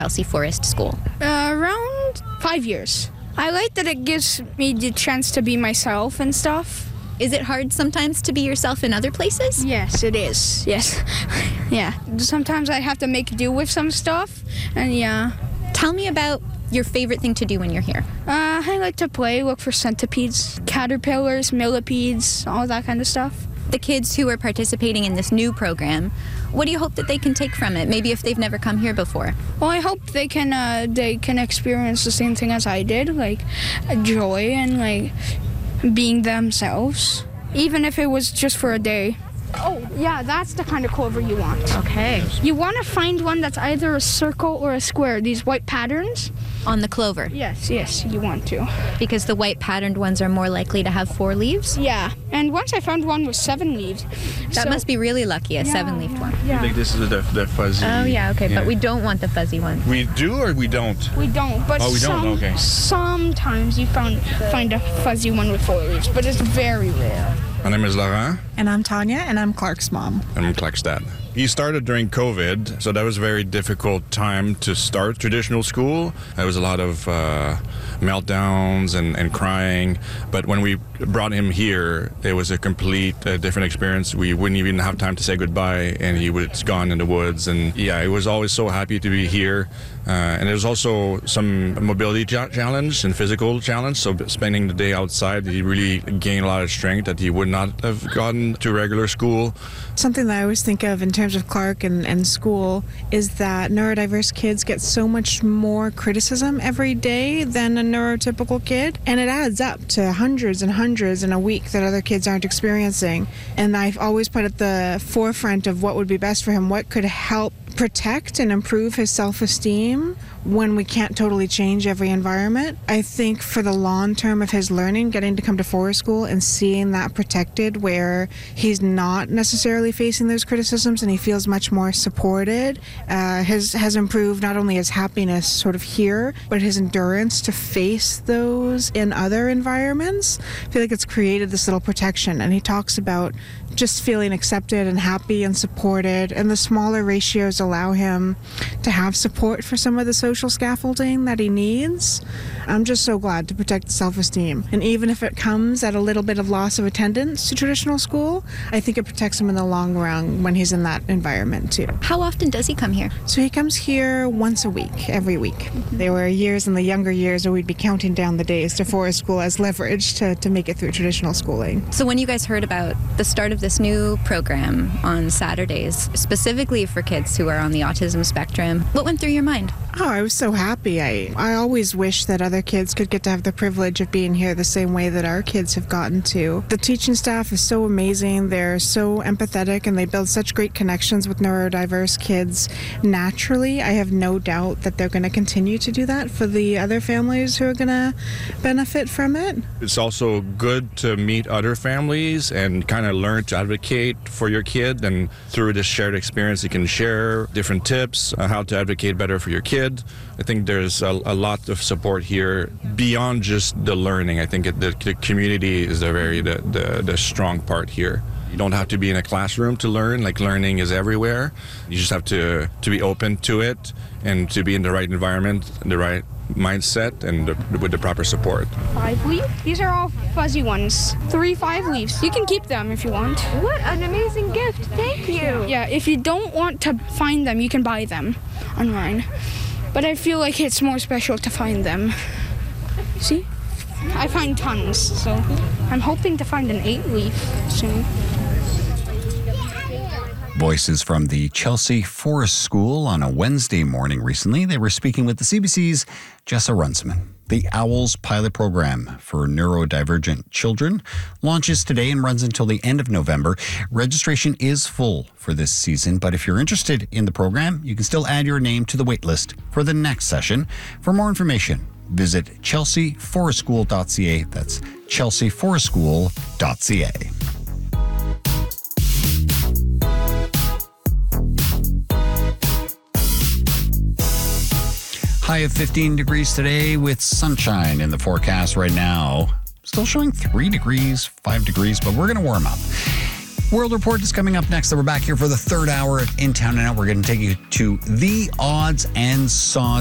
Chelsea Forest School? Around 5 years. I like that it gives me the chance to be myself and stuff. Is it hard sometimes to be yourself in other places? Yes, it is. Yes. Yeah. Sometimes I have to make do with some stuff, and yeah. Tell me about your favorite thing to do when you're here. I like to play, look for centipedes, caterpillars, millipedes, all that kind of stuff. The kids who are participating in this new program, what do you hope that they can take from it? Maybe if they've never come here before. Well, I hope they can experience the same thing as I did, like joy and like being themselves, even if it was just for a day. Oh, yeah, that's the kind of clover you want. Okay. You want to find one that's either a circle or a square, these white patterns. On the clover? Yes, you want to. Because the white patterned ones are more likely to have 4 leaves? Yeah, and once I found one with 7 leaves. That must be really lucky, a 7-leafed one. Yeah. I think this is the fuzzy. Oh, yeah, okay, but we don't want the fuzzy one. We do or we don't? We don't, but we don't? Okay. Sometimes you find a fuzzy one with 4 leaves, but it's very rare. My name is Laurent. And I'm Tanya, and I'm Clark's mom. And I'm Clark's dad. He started during COVID, so that was a very difficult time to start traditional school. There was a lot of meltdowns and crying. But when we brought him here, it was a complete different experience. We wouldn't even have time to say goodbye, and he was gone in the woods. And yeah, he was always so happy to be here. And there was also some mobility challenge and physical challenge. So spending the day outside, he really gained a lot of strength that he would not have gotten to regular school. Something that I always think of in terms of Clark and school is that neurodiverse kids get so much more criticism every day than a neurotypical kid. And it adds up to hundreds and hundreds in a week that other kids aren't experiencing. And I've always put at the forefront of what would be best for him, what could help protect and improve his self-esteem when we can't totally change every environment. I think for the long term of his learning, getting to come to Forest School and seeing that protected where he's not necessarily facing those criticisms and he feels much more supported, has improved not only his happiness sort of here, but his endurance to face those in other environments. I feel like it's created this little protection, and he talks about just feeling accepted and happy and supported, and the smaller ratios allow him to have support for some of the social scaffolding that he needs. I'm just so glad to protect the self-esteem. And even if it comes at a little bit of loss of attendance to traditional school, I think it protects him in the long run when he's in that environment too. How often does he come here? So he comes here once a week, every week. There were years in the younger years where we'd be counting down the days to Forest School as leverage to make it through traditional schooling. So when you guys heard about the start of this new program on Saturdays, specifically for kids who are on the autism spectrum, what went through your mind? Oh, I was so happy. I always wish that other kids could get to have the privilege of being here the same way that our kids have gotten to. The teaching staff is so amazing. They're so empathetic, and they build such great connections with neurodiverse kids naturally. I have no doubt that they're going to continue to do that for the other families who are going to benefit from it. It's also good to meet other families and kind of learn to advocate for your kid, and through this shared experience you can share different tips on how to advocate better for your kid. I think there's a lot of support here beyond just the learning. I think the community is the strong part here. You don't have to be in a classroom to learn. Like, learning is everywhere. You just have to be open to it and to be in the right environment, the right mindset, and with the proper support. 5 leaves? These are all fuzzy ones. 3 5 leaves. You can keep them if you want. What an amazing gift. Thank you. Yeah, if you don't want to find them, you can buy them online. But I feel like it's more special to find them. See? I find tons, so I'm hoping to find an 8-leaf soon. Voices from the Chelsea Forest School on a Wednesday morning recently. They were speaking with the CBC's Jessa Runciman. The OWLS pilot program for neurodivergent children launches today and runs until the end of November. Registration is full for this season, but if you're interested in the program, you can still add your name to the wait list for the next session. For more information, visit chelseaforestschool.ca. That's chelseaforestschool.ca. High of 15 degrees today with sunshine in the forecast right now. Still showing 3 degrees, 5 degrees, but we're going to warm up. World Report is coming up next. Then we're back here for the third hour of In Town and Out. We're going to take you to the odds and sods